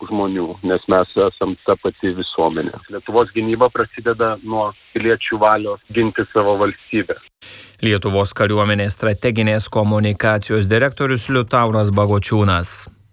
žmonių, nes mes esam ta pati visuomenė. Lietuvos gynyba prasideda nuo piliečių valios ginti savo valstybę. Lietuvos kariuomenės strateginės komunikacijos direktorius Liutauras Bagočiūnas.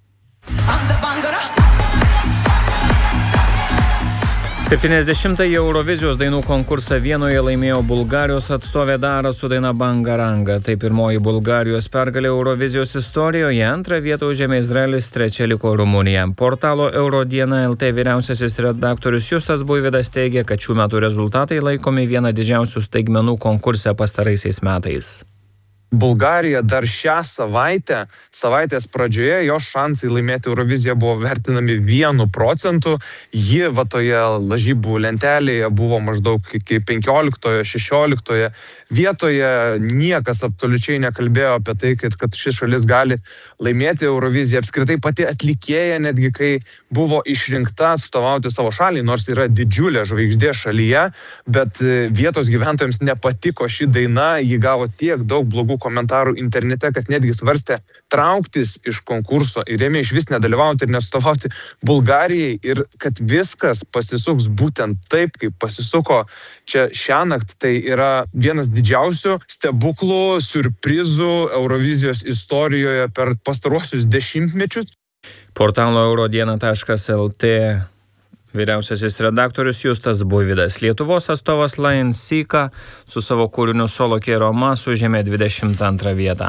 70-ąjį Eurovizijos dainų konkursą Vienoje laimėjo Bulgarijos atstovė Dara su daina Bangaranga. Tai pirmoji Bulgarijos pergalė Eurovizijos istorijoje, antrą vietą užėmė Izraelis, trečia liko Rumunija. Portalo Eurodiena LT vyriausiasis redaktorius Justas Buivydas teigia, kad šių metų rezultatai laikomi viena didžiausių staigmenų konkurse pastaraisiais metais. Bulgarija dar šią savaitės pradžioje jos šansai laimėti Euroviziją buvo vertinami 1%. Ji toje lažybų lentelėje buvo maždaug iki 15-16 vietoje. Niekas absoliučiai nekalbėjo apie tai, kad ši šalis gali laimėti Euroviziją. Apskritai pati atlikėja, netgi kai buvo išrinkta atstovauti savo šalį, nors yra didžiulė žvaigždė šalyje, bet vietos gyventojams nepatiko ši daina, ji gavo tiek daug blogų komentarų internete, kad netgi svarstė trauktis iš konkurso ir ėmė išvis nedalyvauti ir neatstovauti Bulgarijai, ir kad viskas pasisuks būtent taip, kaip pasisuko čia šiąnakt. Tai yra vienas didžiausių stebuklų, siurprizų Eurovizijos istorijoje per pastaruosius dešimtmečius. Portalo eurodiena.lt vyriausiasis redaktorius Justas Buivydas. Lietuvos atstovas Lion Sika su savo kūriniu Solo Quiero Más užėmė 22 vietą.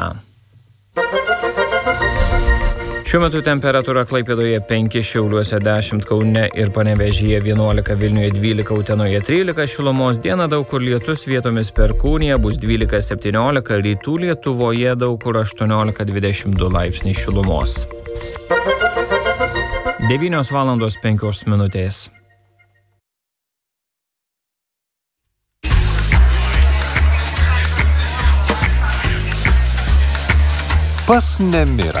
Šiuo metu temperatūra Klaipėdoje 5, Šiauliuose 10, Kaune ir Panevėžyje 11, Vilniuje 12, Utenoje 13 šilumos. Dieną daug kur lietus, vietomis perkūnija, bus 12-17, rytų Lietuvoje daug kur 18-22 laipsniai šilumos. 9:05. Pas nemirą.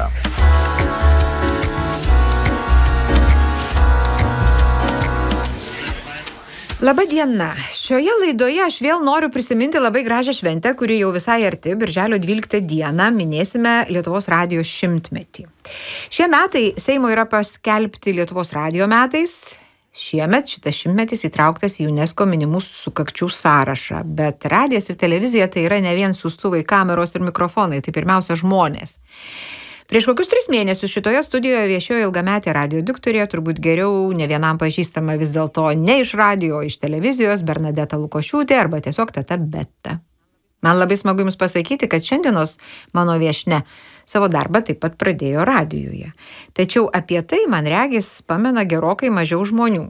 Labą dieną. Šioje laidoje aš vėl noriu prisiminti labai gražią šventę, kuri jau visai arti, birželio 12 dieną minėsime Lietuvos radijo 100-metį. Šie metai Seimo yra paskelbti Lietuvos radijo metais. Šiemet šitas 100-metis įtrauktas į UNESCO minimų sukakčių sąrašą, bet radijas ir televizija tai yra ne vien siųstuvai, kameros ir mikrofonai, tai pirmiausia žmonės. Prieš kokius 3 mėnesius šitoje studijoje viešėjo ilgametė radijo diktorė, turbūt geriau ne vienam pažįstama vis dėlto ne iš radijo, iš televizijos, Bernadeta Lukošiūtė arba tiesiog teta Beta. Man labai smagu Jums pasakyti, kad šiandienos mano viešnia savo darbą taip pat pradėjo radijuje. Tačiau apie tai, man regis, pamena gerokai mažiau žmonių.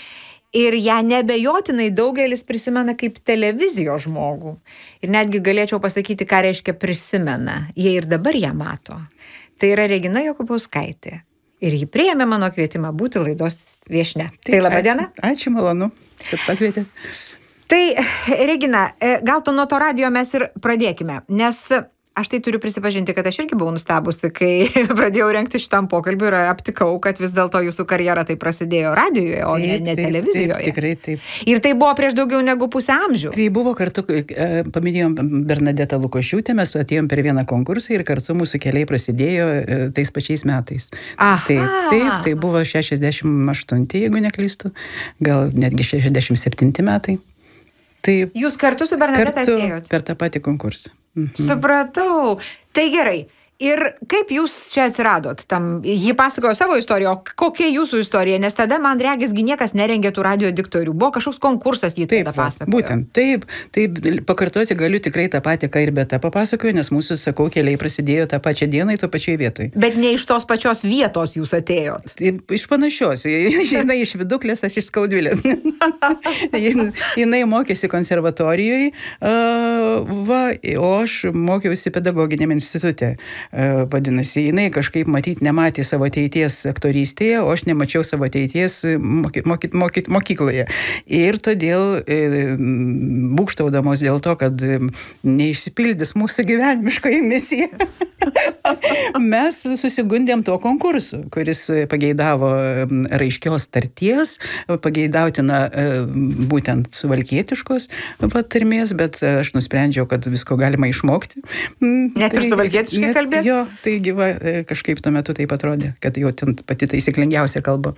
Ir ją nebejotinai daugelis prisimena kaip televizijos žmogų. Ir netgi galėčiau pasakyti, ką reiškia prisimena. Jie ir dabar ją mato. Tai yra Regina Jokubauskaitė. Ir ji priėmė mano kvietimą būti laidos viešnia. Tai laba diena. Ačiū, malonu, kad pakvietė. Tai, Regina, gal tu nuo to radijo mes ir pradėkime, nes aš tai turiu prisipažinti, kad aš irgi buvau nustebusi, kai pradėjau rengti šitam pokalbį ir aptikau, kad vis dėlto jūsų karjera tai prasidėjo radijoje, o ne televizijoje. Taip, tikrai taip. Ir tai buvo prieš daugiau negu pusę amžių. Tai buvo kartu, paminėjom Bernadetą Lukošiūtę, mes atėjom per vieną konkursą ir kartu mūsų keliai prasidėjo tais pačiais metais. Tai buvo 68, jeigu neklystu, gal netgi 67 metai. Taip, jūs kartu su Bernadeta atėjot? Per tą patį konkursą. Supratau. Tai gerai. Ir kaip jūs čia atsiradot? Ji pasakojo savo istoriją, o kokia jūsų istorija? Nes tada, man regisgi, niekas nerengė tų radijo diktorių. Buvo kažkoks konkursas, jį tada pasakojo. Būtent, taip, pakartoti galiu tikrai tą patį, ką ir Beta papasakojo, nes mūsų, sakau, keliai prasidėjo tą pačią dieną, to pačioje vietoje. Bet ne iš tos pačios vietos jūs atėjot? Taip, iš panašios. Jinai iš Viduklės, aš iš Skaudvilės. Jinai mokėsi konservatorijoje, o aš mokiausi pedagoginiam institute. Vadinasi, jinai kažkaip nematė savo ateities aktorystėje, o aš nemačiau savo ateities mokykloje. Ir todėl būgštaudamos dėl to, kad neišsipildys mūsų gyvenimiškoji misija, mes susigundėm tuo konkursu, kuris pageidavo raiškios tarties, pageidautina būtent suvalkietiškos tarmės, bet aš nusprendžiau, kad visko galima išmokti. Net ir suvalkietiškai kalbėti? Jo, tai gyva kažkaip tuo metu taip atrodė, kad jau ten pati taisyklingiausia kalba.